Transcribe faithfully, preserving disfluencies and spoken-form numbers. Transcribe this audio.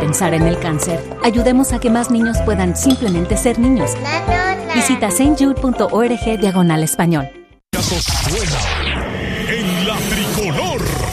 pensar en el cáncer. Ayudemos a que más niños puedan simplemente ser niños. Visita stjude.org diagonal español. Suena en la tricolor.